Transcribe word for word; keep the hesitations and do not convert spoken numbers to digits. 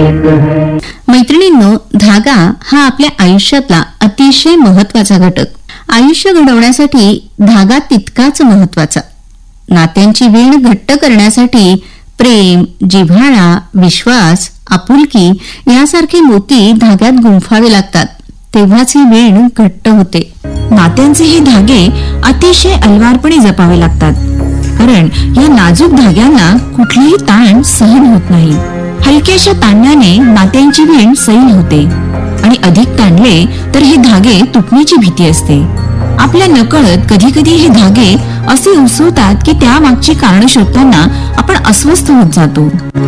मैत्रिणींनो, धागा हा आपल्या आयुष्यातला अतिशय महत्वाचा घटक. आयुष्य घडवण्यासाठी धागा तितकाच महत्वाचा. नात्यांची वीण घट्ट करण्यासाठी प्रेम, जिव्हाळा, विश्वास, आपुलकी यासारखे मोती धाग्यात गुंफावे लागतात, तेव्हाच ही वीण घट्ट होते. नात्यांचे हे धागे अतिशय अलवारपणे जपावे लागतात, कारण या नाजूक धाग्यांना कुठलेही ताण सहन होत नाही. हलक्याशा ताणण्याने नात्यांची वीण सैल होते आणि अधिक ताणले तर हे धागे तुटण्याची भीती असते. आपल्या नकळत कधी कधी हे धागे असे उसवतात की त्यामागची कारण शोधताना आपण अस्वस्थ होत जातो.